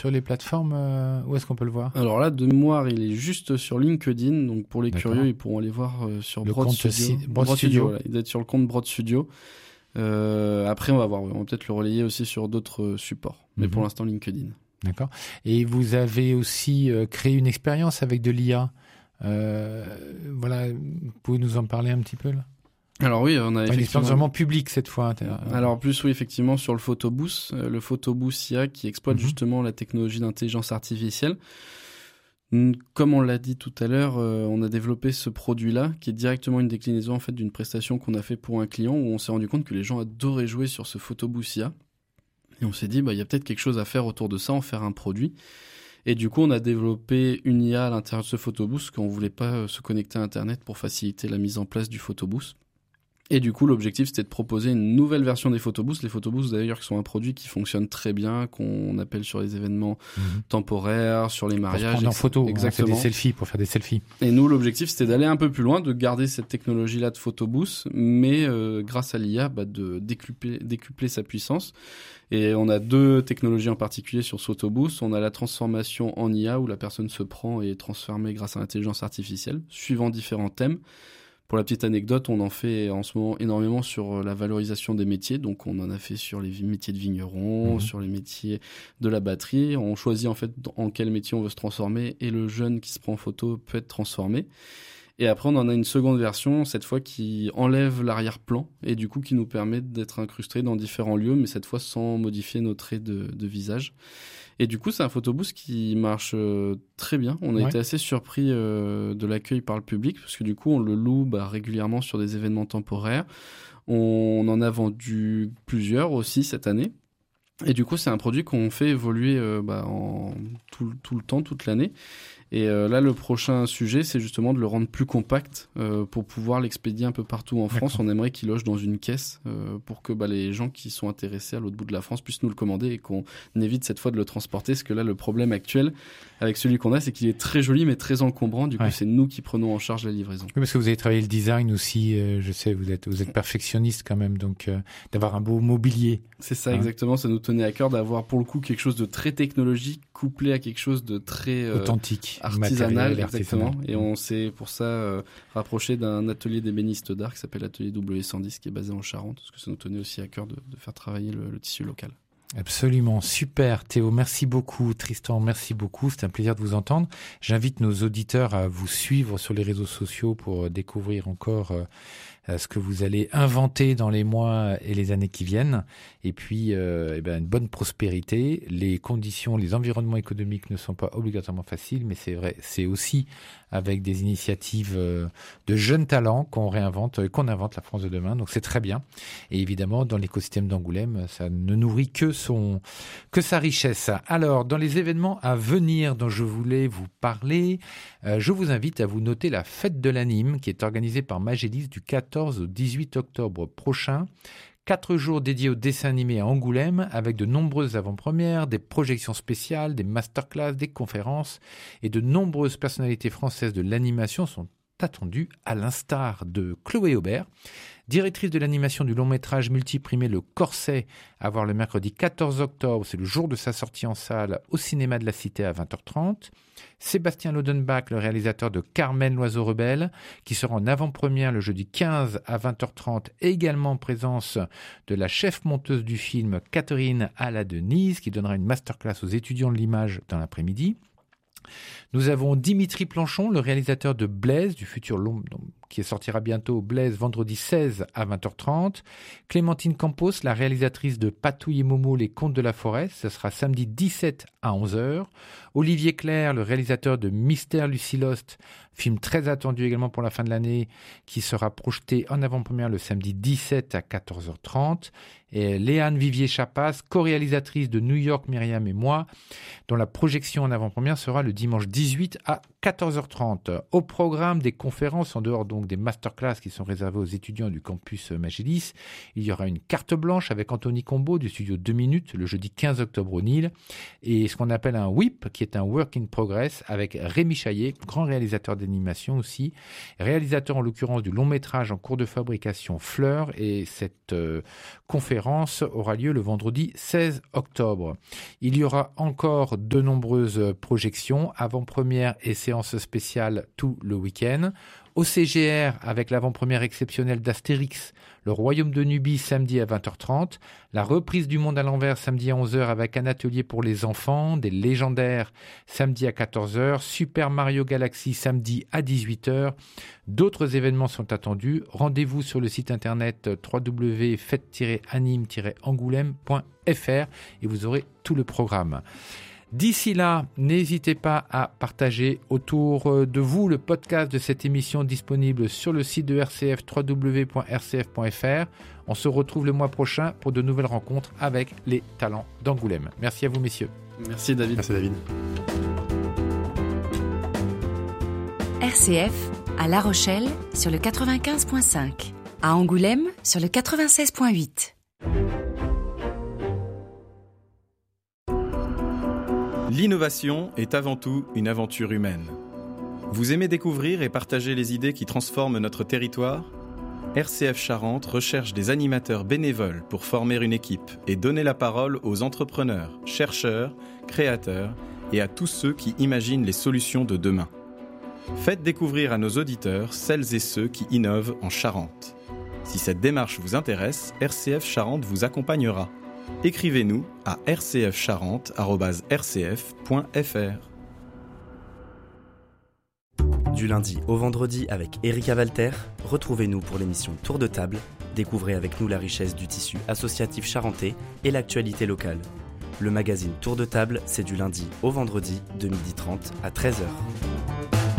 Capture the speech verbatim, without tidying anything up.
sur les plateformes euh, où est-ce qu'on peut le voir? Alors là, de mémoire, il est juste sur LinkedIn. Donc pour les D'accord. curieux, ils pourront aller voir euh, sur Le Broad compte Studio. si- Broad Studio. Voilà. Il doit être sur le compte Broad Studio. Euh, après, on va voir. On va peut-être le relayer aussi sur d'autres euh, supports. Mais Mhm. pour l'instant, LinkedIn. D'accord. Et vous avez aussi euh, créé une expérience avec de l'I A. Euh, voilà, vous pouvez nous en parler un petit peu là? Alors oui, on a Une effectivement... expérience vraiment publique cette fois. Alors plus oui, effectivement, sur le Photobooth, euh, le Photobooth I A qui exploite Mhm. justement la technologie d'intelligence artificielle. Comme on l'a dit tout à l'heure, euh, on a développé ce produit-là qui est directement une déclinaison en fait d'une prestation qu'on a fait pour un client où on s'est rendu compte que les gens adoraient jouer sur ce Photobooth I A. Et on s'est dit, bah, il y a peut-être quelque chose à faire autour de ça, en faire un produit. Et du coup, on a développé une I A à l'intérieur de ce Photobooth parce qu'on voulait pas euh, se connecter à Internet pour faciliter la mise en place du Photobooth. Et du coup, l'objectif, c'était de proposer une nouvelle version des Photobooths. Les Photobooths, d'ailleurs, qui sont un produit qui fonctionne très bien, qu'on appelle sur les événements Mhm. temporaires, sur les Pour se mariages. prendre en ex- photo, Exactement. on fait des selfies pour faire des selfies. Et nous, l'objectif, c'était d'aller un peu plus loin, de garder cette technologie-là de Photobooth, mais euh, grâce à l'I A, bah, de décupler, décupler sa puissance. Et on a deux technologies en particulier sur ce Photobooth. On a la transformation en I A, où la personne se prend et est transformée grâce à l'intelligence artificielle, suivant différents thèmes. Pour la petite anecdote, on en fait en ce moment énormément sur la valorisation des métiers. Donc, on en a fait sur les métiers de vigneron, mmh. sur les métiers de la batterie. On choisit en fait en quel métier on veut se transformer et le jeune qui se prend en photo peut être transformé. Et après, on en a une seconde version, cette fois qui enlève l'arrière-plan et du coup qui nous permet d'être incrustés dans différents lieux, mais cette fois sans modifier nos traits de, de visage. Et du coup, c'est un photobooth qui marche euh, très bien. On a ouais. été assez surpris euh, de l'accueil par le public parce que du coup, on le loue bah, régulièrement sur des événements temporaires. On en a vendu plusieurs aussi cette année. Et du coup, c'est un produit qu'on fait évoluer euh, bah, en tout, tout le temps, toute l'année. Et euh, là, le prochain sujet, c'est justement de le rendre plus compact euh, pour pouvoir l'expédier un peu partout en France. D'accord. On aimerait qu'il loge dans une caisse euh, pour que bah, les gens qui sont intéressés à l'autre bout de la France puissent nous le commander et qu'on évite cette fois de le transporter. Parce que là, le problème actuel avec celui qu'on a, c'est qu'il est très joli mais très encombrant. Du coup, ouais. c'est nous qui prenons en charge la livraison. Oui, parce que vous avez travaillé le design aussi. Euh, je sais, vous êtes vous êtes perfectionniste quand même, donc euh, d'avoir un beau mobilier. C'est ça, hein. exactement. Ça nous tenait à cœur d'avoir pour le coup quelque chose de très technologique couplé à quelque chose de très euh, authentique, artisanal, exactement. Et on s'est pour ça euh, rapproché d'un atelier d'ébéniste d'art qui s'appelle l'atelier W cent dix, qui est basé en Charente, parce que ça nous tenait aussi à cœur de, de faire travailler le, le tissu local. Absolument, super Théo, merci beaucoup. Tristan, merci beaucoup, c'est un plaisir de vous entendre. J'invite nos auditeurs à vous suivre sur les réseaux sociaux pour découvrir encore euh, ce que vous allez inventer dans les mois et les années qui viennent. Et puis, euh, eh ben, une bonne prospérité. Les conditions, les environnements économiques ne sont pas obligatoirement faciles, mais c'est vrai, c'est aussi avec des initiatives euh, de jeunes talents qu'on réinvente, euh, qu'on invente la France de demain. Donc c'est très bien. Et évidemment, dans l'écosystème d'Angoulême, ça ne nourrit que son, que sa richesse. Alors, dans les événements à venir dont je voulais vous parler, euh, je vous invite à vous noter la fête de l'anime qui est organisée par Magélis du quatorze au dix-huit octobre prochain. Quatre jours dédiés au dessin animé à Angoulême avec de nombreuses avant-premières, des projections spéciales, des masterclass, des conférences et de nombreuses personnalités françaises de l'animation sont attendues à l'instar de Chloé Aubert, directrice de l'animation du long-métrage multiprimé Le Corset, à voir le mercredi quatorze octobre, c'est le jour de sa sortie en salle au cinéma de la Cité à vingt heures trente. Sébastien Lodenbach, le réalisateur de Carmen l'oiseau rebelle, qui sera en avant-première le jeudi quinze à vingt heures trente, également en présence de la chef monteuse du film Catherine Alla Denise, qui donnera une masterclass aux étudiants de l'image dans l'après-midi. Nous avons Dimitri Planchon, le réalisateur de Blaise, du futur long, qui sortira bientôt Blaise vendredi seize à vingt heures trente. Clémentine Campos, la réalisatrice de Patouille et Momo, les contes de la forêt, ce sera samedi dix-sept à onze heures. Olivier Clerc, le réalisateur de Mystère Lucie Lost, film très attendu également pour la fin de l'année, qui sera projeté en avant-première le samedi dix-sept à quatorze heures trente. Et Léane Vivier-Chapas, co-réalisatrice de New York, Myriam et moi, dont la projection en avant-première sera le dimanche dix-huit à quatorze heures trente. Au programme des conférences en dehors donc donc des masterclass qui sont réservés aux étudiants du campus Magélis. Il y aura une carte blanche avec Anthony Combo du studio deux minutes le jeudi quinze octobre au Nil. Et ce qu'on appelle un W I P, qui est un Work in Progress, avec Rémi Chaillet, grand réalisateur d'animation aussi, réalisateur en l'occurrence du long métrage en cours de fabrication Fleur. Et cette euh, conférence aura lieu le vendredi seize octobre. Il y aura encore de nombreuses projections, avant-première et séances spéciales tout le week-end. Au C G R, avec l'avant-première exceptionnelle d'Astérix, le Royaume de Nubie, samedi à vingt heures trente. La reprise du Monde à l'envers, samedi à onze heures, avec un atelier pour les enfants, des légendaires, samedi à quatorze heures. Super Mario Galaxy, samedi à dix-huit heures. D'autres événements sont attendus. Rendez-vous sur le site internet w w w point fête tiret anime tiret angoulême point f r et vous aurez tout le programme. D'ici là, n'hésitez pas à partager autour de vous le podcast de cette émission disponible sur le site de R C F, w w w point r c f point f r. On se retrouve le mois prochain pour de nouvelles rencontres avec les talents d'Angoulême. Merci à vous, messieurs. Merci David. Merci David. R C F à La Rochelle sur le quatre-vingt-quinze virgule cinq, à Angoulême sur le quatre-vingt-seize virgule huit. L'innovation est avant tout une aventure humaine. Vous aimez découvrir et partager les idées qui transforment notre territoire ? R C F Charente recherche des animateurs bénévoles pour former une équipe et donner la parole aux entrepreneurs, chercheurs, créateurs et à tous ceux qui imaginent les solutions de demain. Faites découvrir à nos auditeurs celles et ceux qui innovent en Charente. Si cette démarche vous intéresse, R C F Charente vous accompagnera. Écrivez-nous à r c f charente arobase r c f point f r. Du lundi au vendredi avec Erika Walter, retrouvez-nous pour l'émission Tour de table. Découvrez avec nous la richesse du tissu associatif charentais et l'actualité locale. Le magazine Tour de table, c'est du lundi au vendredi de midi trente à treize heures.